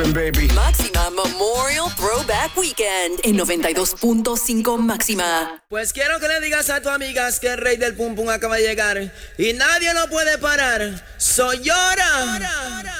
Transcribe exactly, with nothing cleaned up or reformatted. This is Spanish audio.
Baby. Máxima Memorial Throwback Weekend en noventa y dos punto cinco Máxima. Pues quiero que le digas a tus amigas que el rey del pum pum acaba de llegar y nadie lo puede parar. Soy Llora.